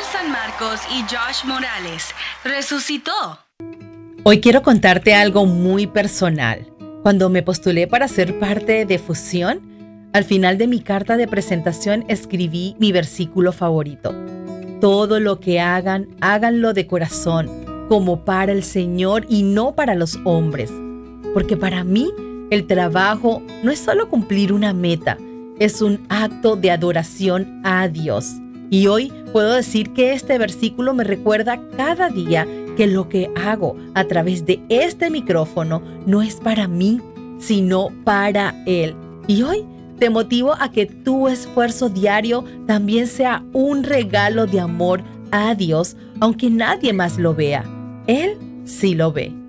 San Marcos y Josh Morales. Resucitó. Hoy quiero contarte algo muy personal. Cuando me postulé para ser parte de Fusión, al final de mi carta de presentación escribí mi versículo favorito. Todo lo que hagan, háganlo de corazón, como para el Señor y no para los hombres. Porque para mí, el trabajo no es solo cumplir una meta, es un acto de adoración a Dios. Y hoy puedo decir que este versículo me recuerda cada día que lo que hago a través de este micrófono no es para mí, sino para Él. Y hoy te motivo a que tu esfuerzo diario también sea un regalo de amor a Dios, aunque nadie más lo vea. Él sí lo ve.